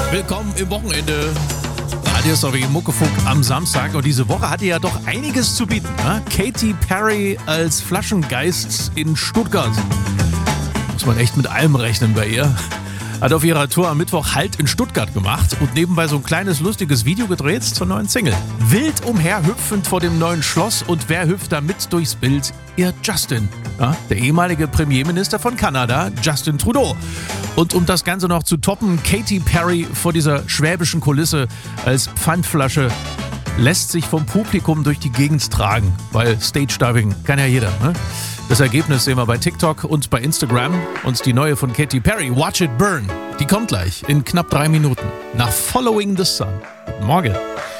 Willkommen im Wochenende. Radio Sorry Muckefunk am Samstag. Und diese Woche hatte ja doch einiges zu bieten. Ne? Katy Perry als Flaschengeist in Stuttgart. Muss man echt mit allem rechnen bei ihr. Hat auf ihrer Tour am Mittwoch Halt in Stuttgart gemacht und nebenbei so ein kleines lustiges Video gedreht zur neuen Single. Wild umherhüpfend vor dem neuen Schloss und wer hüpft da mit durchs Bild? Ihr Justin, ja, der ehemalige Premierminister von Kanada, Justin Trudeau. Und um das Ganze noch zu toppen, Katy Perry vor dieser schwäbischen Kulisse als Pfandflasche lässt sich vom Publikum durch die Gegend tragen, weil Stage-Diving kann ja jeder, ne? Das Ergebnis sehen wir bei TikTok und bei Instagram. Und die neue von Katy Perry, Watch It Burn, die kommt gleich in knapp 3 Minuten nach Following the Sun. Guten Morgen.